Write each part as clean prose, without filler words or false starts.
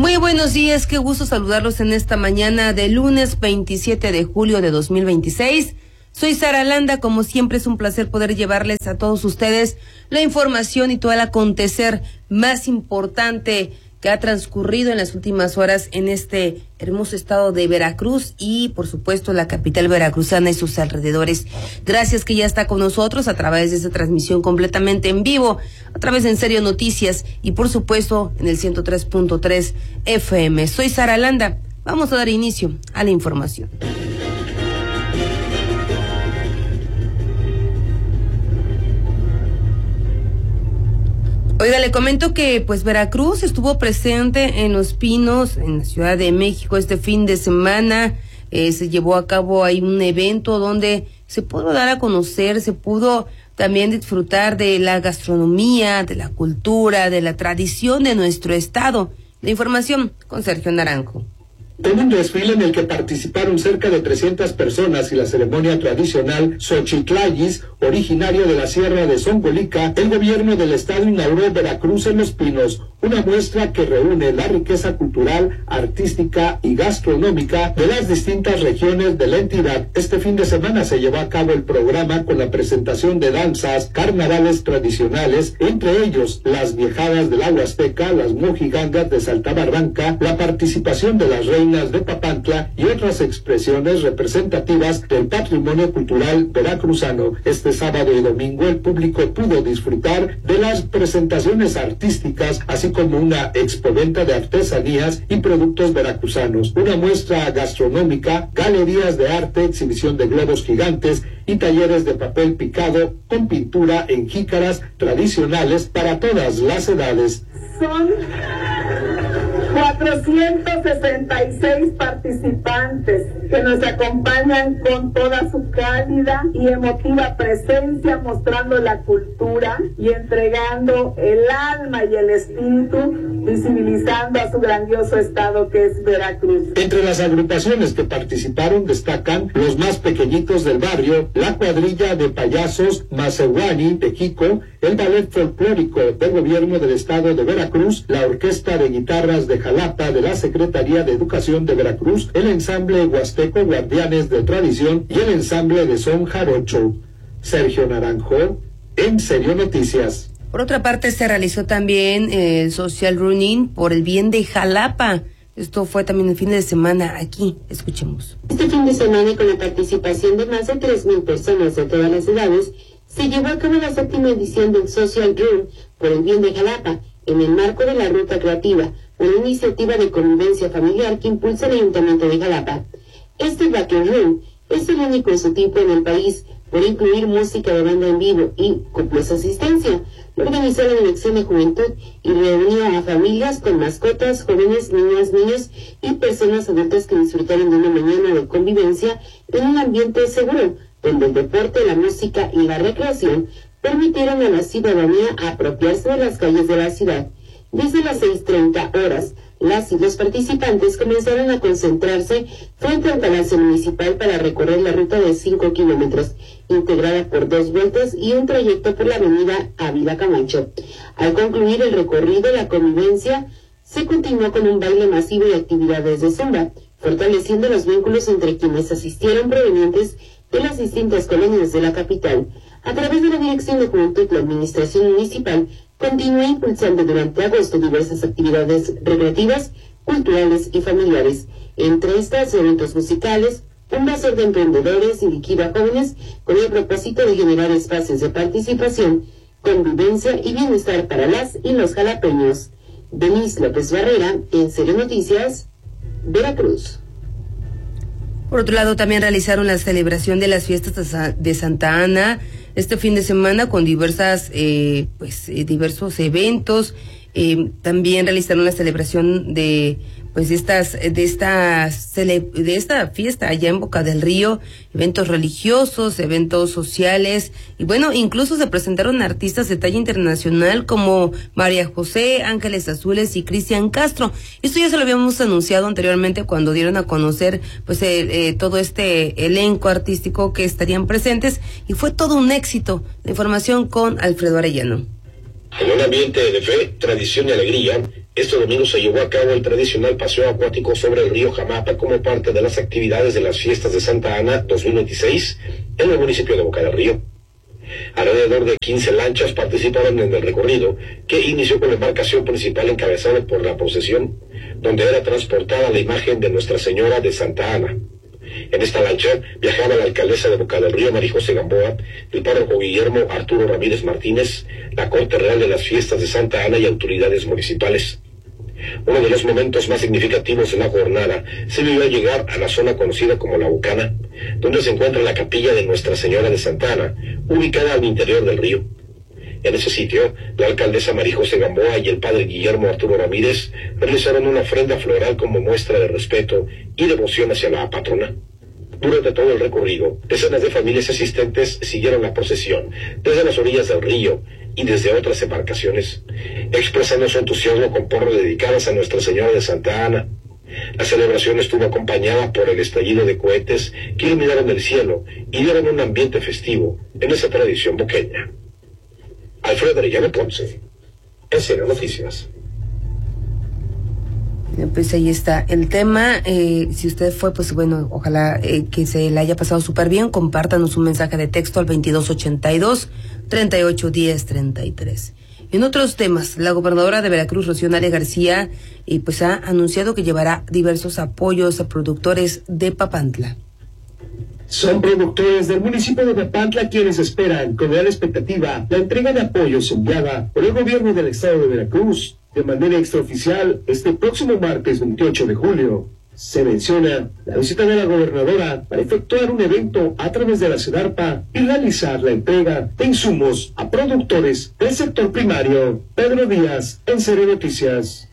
Muy buenos días, qué gusto saludarlos en esta mañana de lunes 27 de julio de 2026. Soy Sara Landa, como siempre es un placer poder llevarles a todos ustedes la información y todo el acontecer más importante que ha transcurrido en las últimas horas en este hermoso estado de Veracruz y, por supuesto, la capital veracruzana y sus alrededores. Gracias que ya está con nosotros a través de esta transmisión completamente en vivo, a través de En Serio Noticias y, por supuesto, en el 103.3 FM. Soy Sara Landa. Vamos a dar inicio a la información. Oiga, le comento que pues Veracruz estuvo presente en Los Pinos, en la Ciudad de México, este fin de semana. Se llevó a cabo ahí un evento donde se pudo dar a conocer, se pudo también disfrutar de la gastronomía, de la cultura, de la tradición de nuestro estado. La información con Sergio Naranjo. En un desfile en el que participaron cerca de 300 personas y la ceremonia tradicional Xochitlayis, originario de la Sierra de Zongolica, el gobierno del estado inauguró Veracruz en Los Pinos, una muestra que reúne la riqueza cultural, artística y gastronómica de las distintas regiones de la entidad. Este fin de semana se llevó a cabo el programa con la presentación de danzas, carnavales tradicionales, entre ellos las viejadas de la Huasteca, las mojigangas de Saltabarranca, la participación de las reinas de Papantla y otras expresiones representativas del patrimonio cultural veracruzano. Este sábado y domingo el público pudo disfrutar de las presentaciones artísticas, así como una expoventa de artesanías y productos veracruzanos, una muestra gastronómica, galerías de arte, exhibición de globos gigantes y talleres de papel picado con pintura en jícaras tradicionales para todas las edades. Son 466 participantes que nos acompañan con toda su cálida y emotiva presencia, mostrando la cultura y entregando el alma y el espíritu, visibilizando a su grandioso estado que es Veracruz. Entre las agrupaciones que participaron destacan los más pequeñitos del barrio, la cuadrilla de payasos Macehuani de Jico, el ballet folclórico del gobierno del estado de Veracruz, la orquesta de guitarras de Jalapa de la Secretaría de Educación de Veracruz, el ensamble huasteco Guardianes de Tradición y el ensamble de son jarocho. Sergio Naranjo, En Serio Noticias. Por otra parte, se realizó también el Social Running por el bien de Jalapa. Esto fue también el fin de semana aquí. Escuchemos. Este fin de semana, y con la participación de más de 3,000 personas de todas las edades, se llevó a cabo la 7ª edición del Social Run por el bien de Jalapa, en el marco de la Ruta Creativa, una iniciativa de convivencia familiar que impulsa el Ayuntamiento de Jalapa. Este Backyard Run es el único en su tipo en el país, por incluir música de banda en vivo y copiosa asistencia. Lo organizó la Dirección de Juventud y reunió a familias con mascotas, jóvenes, niñas, niños y personas adultas que disfrutaron de una mañana de convivencia en un ambiente seguro, donde el deporte, la música y la recreación permitieron a la ciudadanía apropiarse de las calles de la ciudad. Desde las 6:30 horas, las y los participantes comenzaron a concentrarse frente al Palacio Municipal para recorrer la ruta de 5 kilómetros, integrada por 2 vueltas y un trayecto por la avenida Ávila Camacho. Al concluir el recorrido, la convivencia se continuó con un baile masivo y actividades de zumba, fortaleciendo los vínculos entre quienes asistieron provenientes de las distintas colonias de la capital. A través de la Dirección de Juventud, la Administración Municipal continúa impulsando durante agosto diversas actividades recreativas, culturales y familiares. Entre estas, eventos musicales, un bazar de emprendedores y liquida jóvenes con el propósito de generar espacios de participación, convivencia y bienestar para las y los jalapeños. Denise López Barrera, En Serio Noticias, Veracruz. Por otro lado, también realizaron la celebración de las fiestas de Santa Ana este fin de semana con diversos eventos. También realizaron la celebración de esta fiesta allá en Boca del Río, eventos religiosos, eventos sociales, y bueno, incluso se presentaron artistas de talla internacional como María José, Ángeles Azules y Cristian Castro. Esto ya se lo habíamos anunciado anteriormente cuando dieron a conocer todo este elenco artístico que estarían presentes, y fue todo un éxito. La información con Alfredo Arellano. En un ambiente de fe, tradición y alegría, Este domingo se llevó a cabo el tradicional paseo acuático sobre el río Jamapa como parte de las actividades de las fiestas de Santa Ana 2026 en el municipio de Boca del Río. Alrededor de 15 lanchas participaron en el recorrido, que inició con la embarcación principal encabezada por la procesión, donde era transportada la imagen de Nuestra Señora de Santa Ana. En esta lancha viajaba la alcaldesa de Boca del Río, María José Gamboa, el párroco Guillermo Arturo Ramírez Martínez, la Corte Real de las Fiestas de Santa Ana y autoridades municipales. Uno de los momentos más significativos de la jornada se vivió al llegar a la zona conocida como La Bucana, donde se encuentra la capilla de Nuestra Señora de Santa Ana, ubicada al interior del río. En ese sitio, la alcaldesa María José Gamboa y el padre Guillermo Arturo Ramírez realizaron una ofrenda floral como muestra de respeto y devoción hacia la patrona. Durante todo el recorrido, decenas de familias asistentes siguieron la procesión desde las orillas del río y desde otras embarcaciones, expresando su entusiasmo con porras dedicadas a Nuestra Señora de Santa Ana. La celebración estuvo acompañada por el estallido de cohetes que iluminaron el cielo y dieron un ambiente festivo en esa tradición boqueña. Alfredo Arellano Ponce, SN Noticias. Pues ahí está el tema. Si usted fue, pues bueno, ojalá que se le haya pasado súper bien. Compártanos un mensaje de texto al 2282-381033. En otros temas, la gobernadora de Veracruz, Rocío Nale García, pues ha anunciado que llevará diversos apoyos a productores de Papantla. Son productores del municipio de Papantla quienes esperan con gran expectativa la entrega de apoyos enviada por el gobierno del estado de Veracruz de manera extraoficial este próximo martes 28 de julio. Se menciona la visita de la gobernadora para efectuar un evento a través de la SEDARPA y realizar la entrega de insumos a productores del sector primario. Pedro Díaz, en Serie Noticias.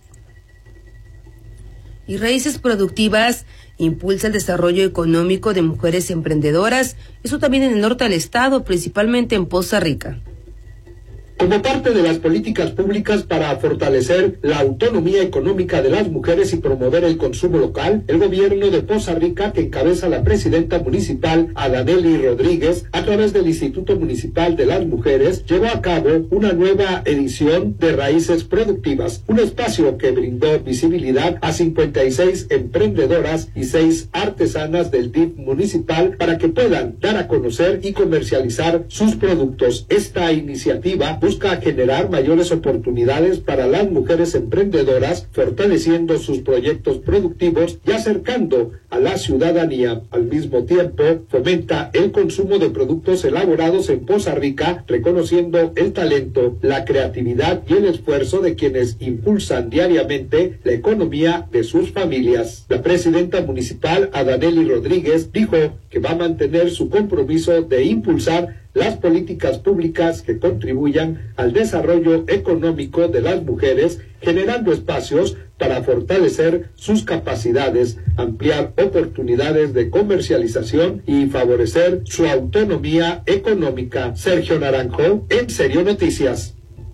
Y Raíces Productivas impulsa el desarrollo económico de mujeres emprendedoras, eso también en el norte del estado, principalmente en Poza Rica. Como parte de las políticas públicas para fortalecer la autonomía económica de las mujeres y promover el consumo local, el gobierno de Poza Rica, que encabeza la presidenta municipal Adaneli Rodríguez, a través del Instituto Municipal de las Mujeres, llevó a cabo una nueva edición de Raíces Productivas, un espacio que brindó visibilidad a 56 emprendedoras y 6 artesanas del DIF municipal para que puedan dar a conocer y comercializar sus productos. Esta iniciativa busca generar mayores oportunidades para las mujeres emprendedoras, fortaleciendo sus proyectos productivos y acercando a la ciudadanía. Al mismo tiempo, fomenta el consumo de productos elaborados en Poza Rica, reconociendo el talento, la creatividad y el esfuerzo de quienes impulsan diariamente la economía de sus familias. La presidenta municipal, Adaneli Rodríguez, dijo que va a mantener su compromiso de impulsar las políticas públicas que contribuyan al desarrollo económico de las mujeres, generando espacios para fortalecer sus capacidades, ampliar oportunidades de comercialización y favorecer su autonomía económica. Sergio Naranjo, en Serio Noticias.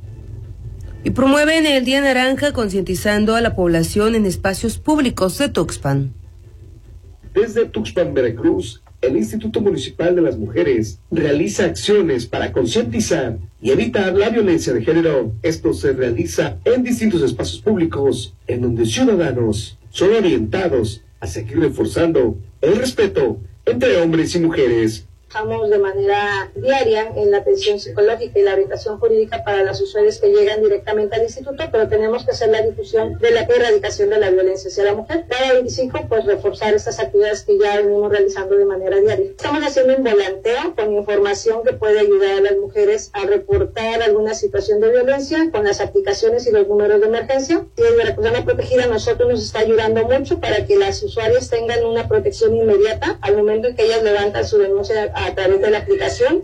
Y promueven el Día Naranja concientizando a la población en espacios públicos de Tuxpan. Desde Tuxpan, Veracruz, el Instituto Municipal de las Mujeres realiza acciones para concientizar y evitar la violencia de género. Esto se realiza en distintos espacios públicos, en donde ciudadanos son orientados a seguir reforzando el respeto entre hombres y mujeres. Trabajamos de manera diaria en la atención psicológica y la orientación jurídica para las usuarias que llegan directamente al instituto, pero tenemos que hacer la difusión de la erradicación de la violencia hacia la mujer. Cada 25, pues reforzar estas actividades que ya venimos realizando de manera diaria. Estamos haciendo un volanteo con información que puede ayudar a las mujeres a reportar alguna situación de violencia con las aplicaciones y los números de emergencia. Si es Veracruzana Protegida, a nosotros nos está ayudando mucho para que las usuarias tengan una protección inmediata al momento en que ellas levantan su denuncia a través de la aplicación.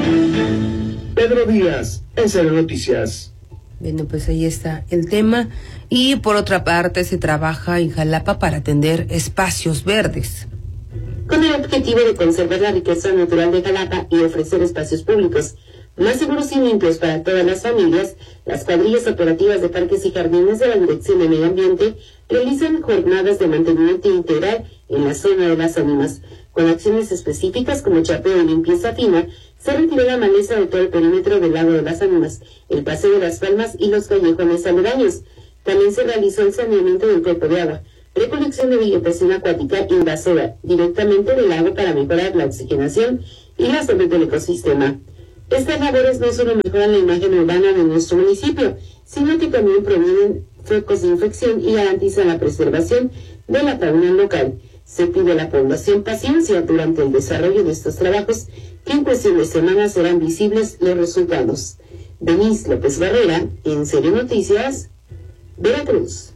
Pedro Díaz, en Serio Noticias. Bueno, pues ahí está el tema. Y por otra parte, se trabaja en Jalapa para atender espacios verdes. Con el objetivo de conservar la riqueza natural de Jalapa y ofrecer espacios públicos más seguros y limpios para todas las familias, las cuadrillas operativas de parques y jardines de la Dirección de Medio Ambiente realizan jornadas de mantenimiento integral en la zona de las ánimas. Con acciones específicas como chapeo y limpieza fina, se retiró la maleza de todo el perímetro del lago de las ánimas, el paseo de las palmas y los callejones aledaños. También se realizó el saneamiento del cuerpo de agua, recolección de vegetación acuática invasora directamente del lago para mejorar la oxigenación y la salud del ecosistema. Estas labores no solo mejoran la imagen urbana de nuestro municipio, sino que también previenen focos de infección y garantizan la preservación de la fauna local. Se pide a la población paciencia durante el desarrollo de estos trabajos, que en cuestión de semanas serán visibles los resultados. Denise López Barrera, En Serio Noticias, Veracruz.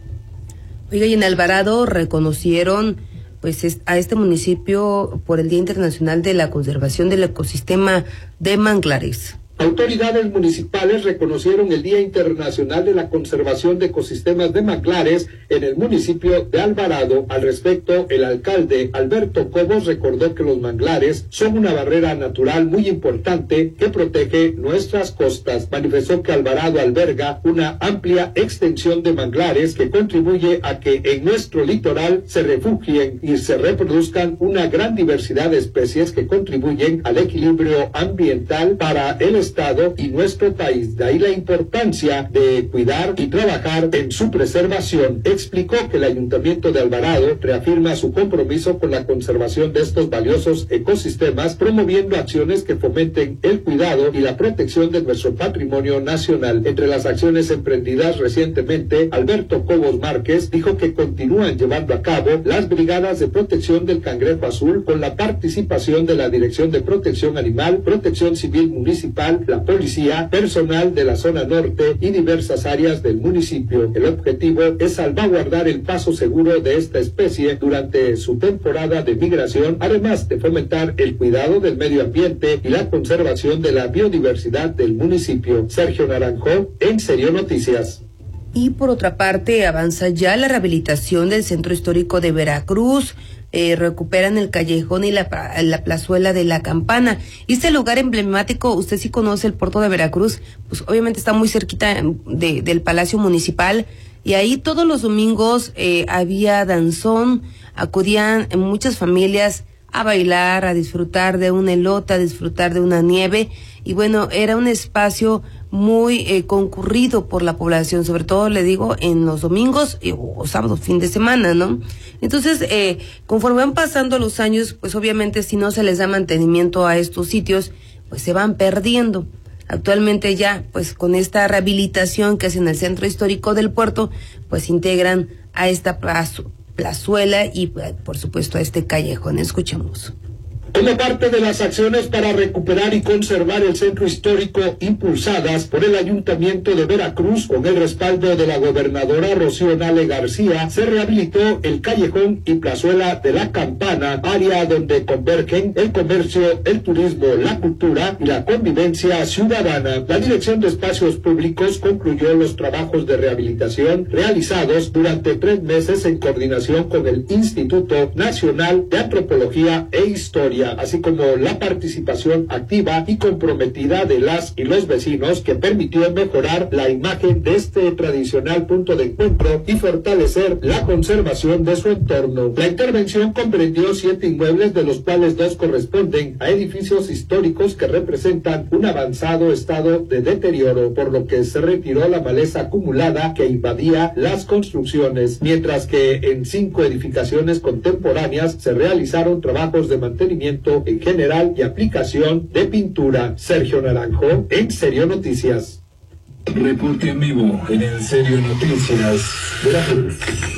Oiga, y en Alvarado reconocieron pues a este municipio por el Día Internacional de la Conservación del Ecosistema de Manglares. Autoridades municipales reconocieron el Día Internacional de la Conservación de Ecosistemas de Manglares en el municipio de Alvarado. Al respecto, el alcalde Alberto Cobos recordó que los manglares son una barrera natural muy importante que protege nuestras costas. Manifestó que Alvarado alberga una amplia extensión de manglares que contribuye a que en nuestro litoral se refugien y se reproduzcan una gran diversidad de especies que contribuyen al equilibrio ambiental para el Estado y nuestro país. De ahí la importancia de cuidar y trabajar en su preservación. Explicó que el Ayuntamiento de Alvarado reafirma su compromiso con la conservación de estos valiosos ecosistemas, promoviendo acciones que fomenten el cuidado y la protección de nuestro patrimonio nacional. Entre las acciones emprendidas recientemente, Alberto Cobos Márquez dijo que continúan llevando a cabo las brigadas de protección del cangrejo azul con la participación de la Dirección de Protección Animal, Protección Civil Municipal, la policía, personal de la zona norte y diversas áreas del municipio. El objetivo es salvaguardar el paso seguro de esta especie durante su temporada de migración, además de fomentar el cuidado del medio ambiente y la conservación de la biodiversidad del municipio. Sergio Naranjo, En Serio Noticias. Y por otra parte, avanza ya la rehabilitación del Centro Histórico de Veracruz. Recuperan el callejón y la plazuela de la Campana. Y este lugar emblemático, usted sí conoce el puerto de Veracruz, pues obviamente está muy cerquita del Palacio Municipal, y ahí todos los domingos había danzón, acudían muchas familias a bailar, a disfrutar de un elote, a disfrutar de una nieve, y bueno, era un espacio muy concurrido por la población, sobre todo, le digo, en los domingos o sábados, fin de semana, ¿no? Entonces, conforme van pasando los años, pues obviamente si no se les da mantenimiento a estos sitios, pues se van perdiendo. Actualmente ya, pues con esta rehabilitación que hacen el Centro Histórico del Puerto, pues integran a esta plazuela y, por supuesto, a este callejón. Escuchemos. Como parte de las acciones para recuperar y conservar el centro histórico impulsadas por el Ayuntamiento de Veracruz, con el respaldo de la gobernadora Rocío Nale García, se rehabilitó el callejón y plazuela de la Campana, área donde convergen el comercio, el turismo, la cultura y la convivencia ciudadana. La Dirección de Espacios Públicos concluyó los trabajos de rehabilitación realizados durante 3 meses en coordinación con el Instituto Nacional de Antropología e Historia, así como la participación activa y comprometida de las y los vecinos, que permitió mejorar la imagen de este tradicional punto de encuentro y fortalecer la conservación de su entorno. La intervención comprendió 7 inmuebles, de los cuales 2 corresponden a edificios históricos que representan un avanzado estado de deterioro, por lo que se retiró la maleza acumulada que invadía las construcciones, mientras que en 5 edificaciones contemporáneas se realizaron trabajos de mantenimiento en general y aplicación de pintura. Sergio Naranjo, En Serio Noticias. Reporte en vivo en Serio Noticias, Veracruz.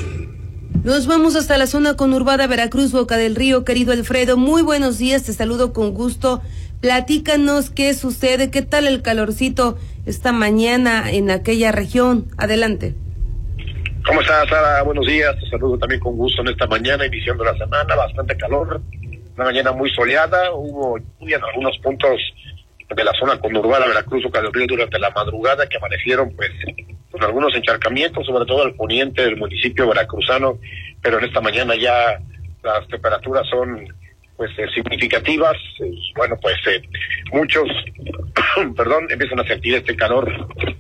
Nos vamos hasta la zona conurbada Veracruz, Boca del Río. Querido Alfredo, muy buenos días, te saludo con gusto. Platícanos qué sucede, qué tal el calorcito esta mañana en aquella región. Adelante. ¿Cómo estás, Sara? Buenos días, te saludo también con gusto en esta mañana, iniciando la semana, bastante calor. Una mañana muy soleada, hubo lluvia en algunos puntos de la zona conurbada Veracruz, Boca del Río, durante la madrugada, que amanecieron pues con algunos encharcamientos, sobre todo al poniente del municipio veracruzano, pero en esta mañana ya las temperaturas son pues significativas. Bueno, pues muchos empiezan a sentir este calor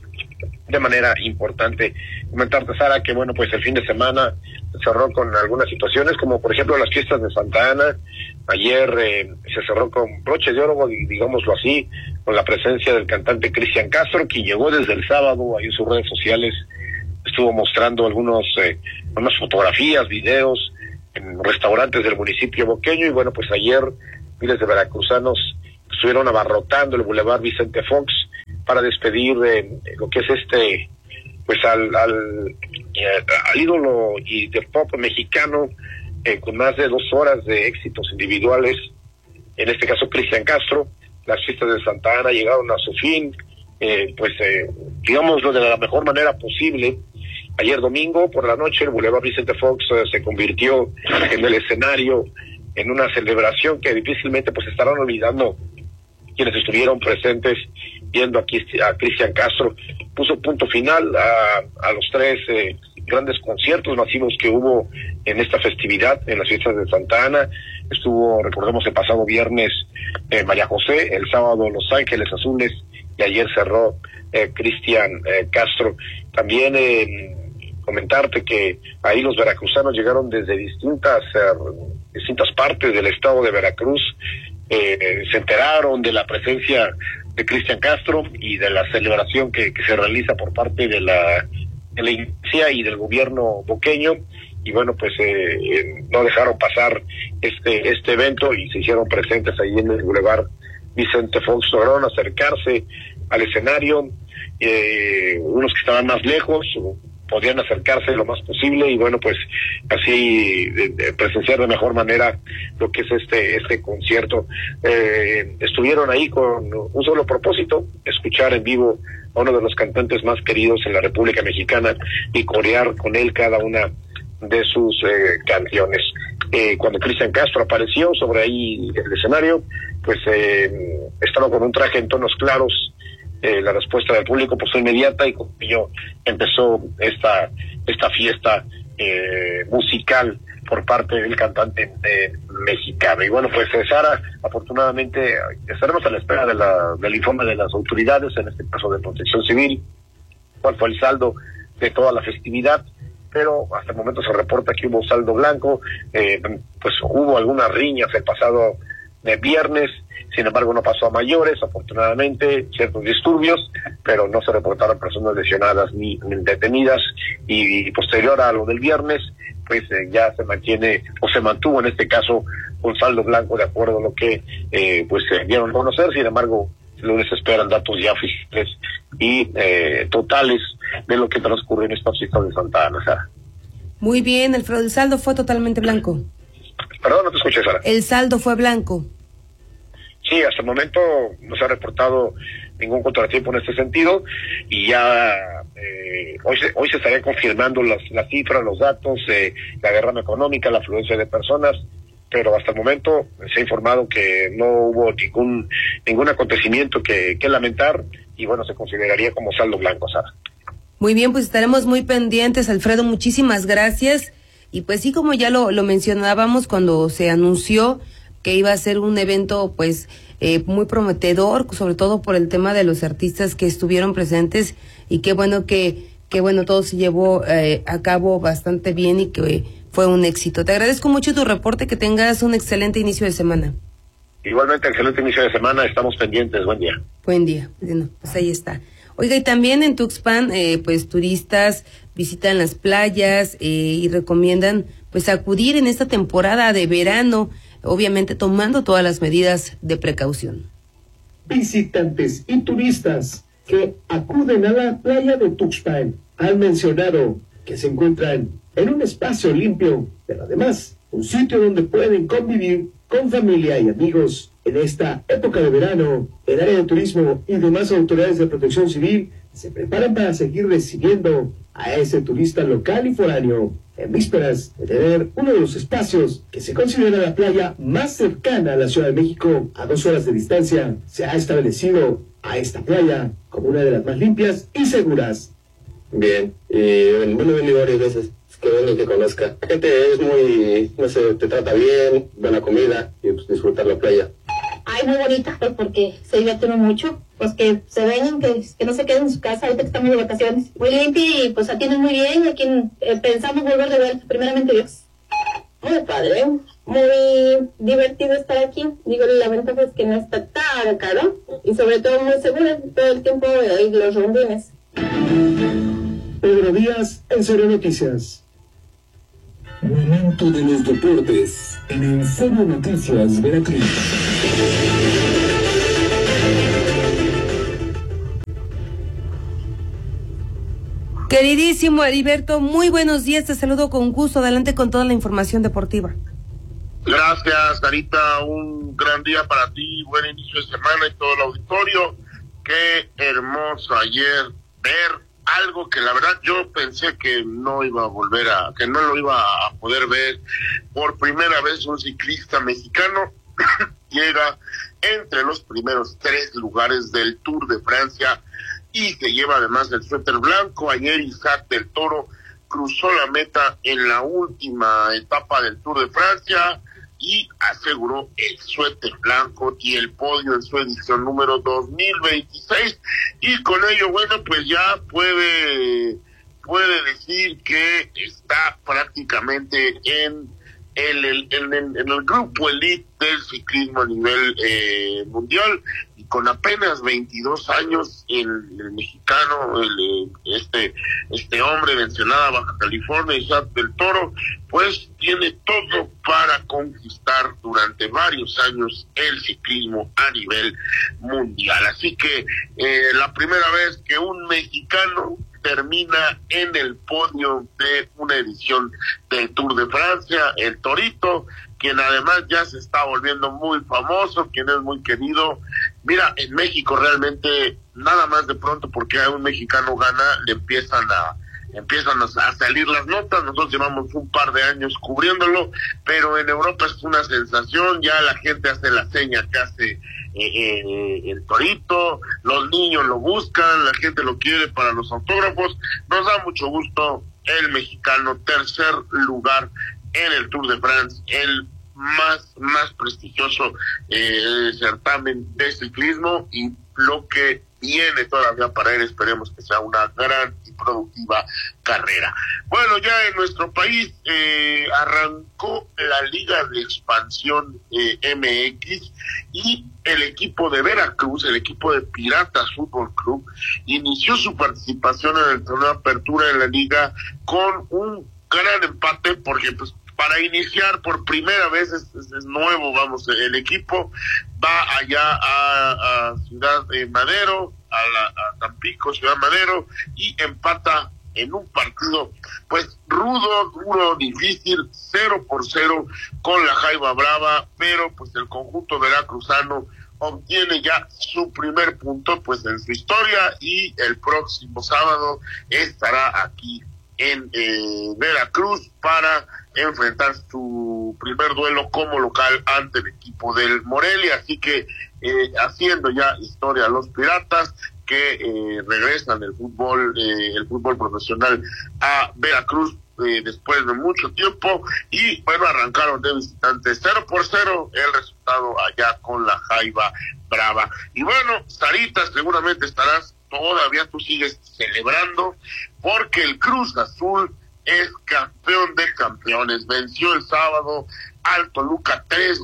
de manera importante. Comentarte, Sara, que bueno, pues el fin de semana se cerró con algunas situaciones, como por ejemplo las fiestas de Santa Ana. Ayer se cerró con broche de oro, digámoslo así, con la presencia del cantante Cristian Castro, quien llegó desde el sábado ahí en sus redes sociales, estuvo mostrando unas fotografías, videos en restaurantes del municipio boqueño, y bueno, pues ayer miles de veracruzanos estuvieron abarrotando el Boulevard Vicente Fox para despedir lo que es pues al ídolo y de pop mexicano, con más de 2 horas de éxitos individuales, en este caso Cristian Castro. Las fiestas de Santa Ana llegaron a su fin, digámoslo de la mejor manera posible. Ayer domingo por la noche el Boulevard Vicente Fox se convirtió en el escenario, en una celebración que difícilmente pues estarán olvidando quienes estuvieron presentes viendo aquí a Cristian Castro. Puso punto final a los 3 grandes conciertos masivos que hubo en esta festividad, en las fiestas de Santa Ana. Estuvo, recordemos, el pasado viernes María José, el sábado Los Ángeles Azules, y ayer cerró Cristian Castro. También comentarte que ahí los veracruzanos llegaron desde distintas partes del estado de Veracruz, se enteraron de la presencia de Cristian Castro y de la celebración que se realiza por parte de la iglesia y del gobierno boqueño, y bueno, pues no dejaron pasar este evento y se hicieron presentes ahí en el Boulevard Vicente Fox. Lograron acercarse al escenario, unos que estaban más lejos podían acercarse lo más posible, y bueno, pues así presenciar de mejor manera lo que es este concierto. Estuvieron ahí con un solo propósito: escuchar en vivo a uno de los cantantes más queridos en la República Mexicana y corear con él cada una de sus canciones. Cuando Cristian Castro apareció sobre ahí el escenario, pues estaba con un traje en tonos claros. La respuesta del público pues fue inmediata, y con ello empezó esta fiesta musical por parte del cantante mexicano. Y bueno, pues Sara, afortunadamente estaremos a la espera del informe de las autoridades, en este caso de Protección Civil, cuál fue el saldo de toda la festividad, pero hasta el momento se reporta que hubo saldo blanco. Pues hubo algunas riñas el pasado viernes, sin embargo no pasó a mayores, afortunadamente, ciertos disturbios, pero no se reportaron personas lesionadas ni detenidas, y posterior a lo del viernes, pues ya se mantuvo en este caso un saldo blanco, de acuerdo a lo que dieron a conocer. Sin embargo, el lunes se esperan datos ya oficiales y totales de lo que transcurrió en esta fiesta de Santa Ana, Sara. Muy bien, Alfredo, el saldo fue totalmente blanco. Perdón, no te escuché, Sara. El saldo fue blanco. Sí, hasta el momento no se ha reportado ningún contratiempo en este sentido, y ya hoy se estarían confirmando las cifras, los datos, la derrama económica, la afluencia de personas, pero hasta el momento se ha informado que no hubo ningún acontecimiento que lamentar, y bueno, se consideraría como saldo blanco, Sara. Muy bien, pues estaremos muy pendientes, Alfredo, muchísimas gracias. Y pues sí, como ya lo mencionábamos cuando se anunció que iba a ser un evento pues muy prometedor, sobre todo por el tema de los artistas que estuvieron presentes, y qué bueno que todo se llevó a cabo bastante bien y que fue un éxito. Te agradezco mucho tu reporte, que tengas un excelente inicio de semana. Igualmente, excelente inicio de semana, estamos pendientes. Buen día. Buen día. Bueno, pues ahí está. Oiga, y también en Tuxpan, pues turistas visitan las playas y recomiendan pues acudir en esta temporada de verano, obviamente tomando todas las medidas de precaución. Visitantes y turistas que acuden a la playa de Tuxpan han mencionado que se encuentran en un espacio limpio, pero además un sitio donde pueden convivir con familia y amigos. En esta época de verano, el área de turismo y demás autoridades de protección civil se preparan para seguir recibiendo a ese turista local y foráneo, en vísperas de tener uno de los espacios que se considera la playa más cercana a la Ciudad de México. A 2 horas de distancia se ha establecido a esta playa como una de las más limpias y seguras. Bien, y bueno, he venido varias veces. Que bueno que conozca. La gente es muy, te trata bien, buena comida, y pues disfrutar la playa. Ay, muy bonita, pues porque se divierten mucho, pues que se vengan, que no se queden en su casa ahorita que estamos de vacaciones. Muy limpia y pues atienden muy bien, y aquí pensamos volver de vuelta, primeramente Dios. Muy padre, muy divertido estar aquí. Digo, la ventaja es que no está tan caro y sobre todo muy seguro todo el tiempo, los rondines. Pedro Díaz, en Serio Noticias. Momento de los deportes en En Serio Noticias Veracruz. Queridísimo Heriberto, muy buenos días, te saludo con gusto, adelante con toda la información deportiva. Gracias, Sarita, un gran día para ti, buen inicio de semana y todo el auditorio. Qué hermoso ayer ver algo que la verdad yo pensé que no iba a que no lo iba a poder ver. Por primera vez un ciclista mexicano llega entre los primeros 3 lugares del Tour de Francia y se lleva además el suéter blanco. Ayer Isaac del Toro cruzó la meta en la última etapa del Tour de Francia y aseguró el suéter blanco y el podio en su edición número 2026, y con ello, bueno, pues ya puede decir que está prácticamente en el grupo elite del ciclismo a nivel mundial, y con apenas 22 años el mexicano, este hombre de Ensenada, Baja California, Isaac del Toro, pues tiene todo para conquistar durante varios años el ciclismo a nivel mundial. Así que la primera vez que un mexicano termina en el podio de una edición del Tour de Francia, el Torito, quien además ya se está volviendo muy famoso, quien es muy querido. Mira, en México realmente nada más de pronto porque un mexicano gana, le empiezan a salir las notas. Nosotros llevamos un par de años cubriéndolo, pero en Europa es una sensación, ya la gente hace la seña que hace el Torito, los niños lo buscan, la gente lo quiere para los autógrafos. Nos da mucho gusto el mexicano, tercer lugar en el Tour de France, el más prestigioso certamen de ciclismo, y lo que viene todavía para él, esperemos que sea una gran y productiva carrera. Bueno, ya en nuestro país arrancó la Liga de Expansión MX, y el equipo de Veracruz, el equipo de Piratas Fútbol Club, inició su participación en el torneo de apertura de la liga con un gran empate, porque pues para iniciar por primera vez es nuevo, vamos, el equipo va allá a Ciudad Madero, a Tampico, Ciudad Madero, y empata en un partido pues rudo, duro, difícil, 0-0 con la Jaiba Brava, pero pues el conjunto veracruzano obtiene ya su primer punto pues en su historia, y el próximo sábado estará aquí en Veracruz para enfrentar su primer duelo como local ante el equipo del Morelia. Así que haciendo ya historia los Piratas, que regresan el fútbol profesional a Veracruz después de mucho tiempo, y bueno, arrancaron de visitantes 0-0 el resultado allá con la Jaiba Brava. Y bueno, Sarita, seguramente todavía tú sigues celebrando, porque el Cruz Azul es campeón de campeones. Venció el sábado al Toluca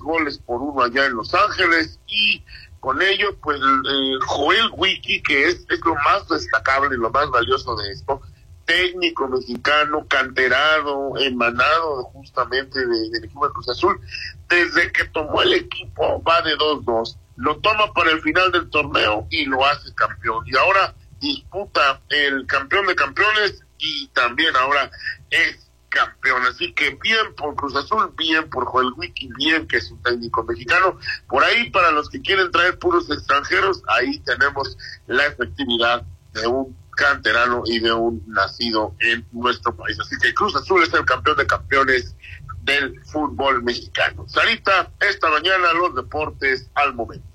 3-1 allá en Los Ángeles, y con ello pues Joel Wiki, que es lo más destacable y lo más valioso de esto, técnico mexicano, canterano, emanado justamente del equipo de Cruz Azul, desde que tomó el equipo va de 2-2, lo toma para el final del torneo y lo hace campeón, y ahora disputa el campeón de campeones y también ahora es campeón. Así que bien por Cruz Azul, bien por Joel Wiki, bien que es un técnico mexicano. Por ahí, para los que quieren traer puros extranjeros, ahí tenemos la efectividad de un canterano y de un nacido en nuestro país. Así que Cruz Azul es el campeón de campeones del fútbol mexicano. Sarita, esta mañana los deportes al momento.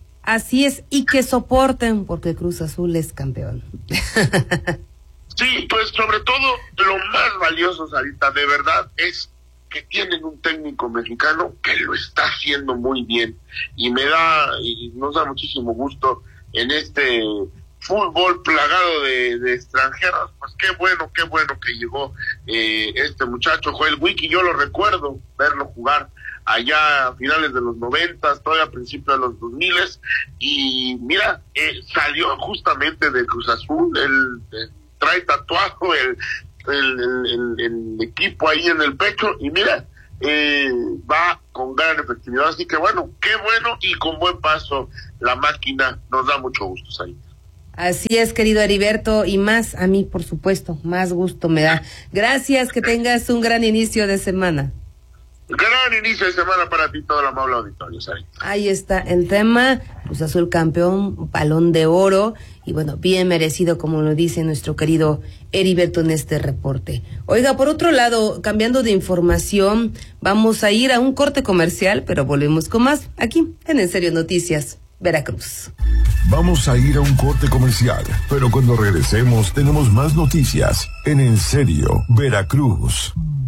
Así es, y que soporten, porque Cruz Azul es campeón. Sí, pues sobre todo lo más valioso, Sarita, de verdad, es que tienen un técnico mexicano que lo está haciendo muy bien, y nos da muchísimo gusto en este fútbol plagado de extranjeros. Pues qué bueno que llegó este muchacho Joel Wiki. Yo lo recuerdo verlo jugar allá a finales de los 90, todavía a principios de los 2000, y mira, salió justamente de Cruz Azul, él trae tatuado el equipo ahí en el pecho, y mira, va con gran efectividad. Así que bueno, qué bueno, y con buen paso la máquina. Nos da mucho gusto, Sarita. Así es, querido Heriberto, y más a mí, por supuesto, más gusto me da. Gracias, que tengas un gran inicio de semana. Gran inicio de semana para ti, todo el amable auditorio, Sarita. Ahí está el tema, Cruz Azul campeón, Balón de Oro, y bueno, bien merecido, como lo dice nuestro querido Heriberto en este reporte. Oiga, por otro lado, cambiando de información, vamos a ir a un corte comercial, pero volvemos con más aquí en En Serio Noticias, Veracruz. Vamos a ir a un corte comercial, pero cuando regresemos tenemos más noticias en Serio, Veracruz.